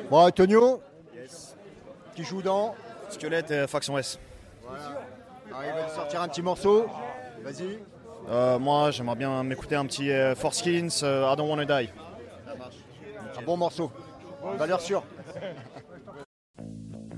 Bon, Antonio, Yes. qui joue dans. Squelette et Faction S. Voilà. Arrive à nous sortir un petit morceau. Vas-y. Moi, j'aimerais bien m'écouter un petit Forskins, I Don't Wanna Die. Un bon morceau. Valeur sûre.